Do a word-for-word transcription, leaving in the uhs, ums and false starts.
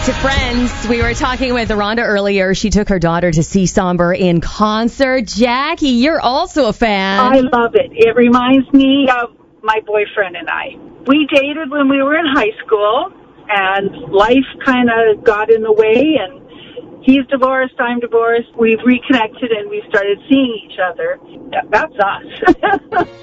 To Friends. We were talking with Rhonda earlier. She took her daughter to see Somber in concert. Jackie, you're also a fan. I love it. It reminds me of my boyfriend and I. We dated when we were in high school, and life kind of got in the way, and he's divorced, I'm divorced. We've reconnected, and we started seeing each other. That's us.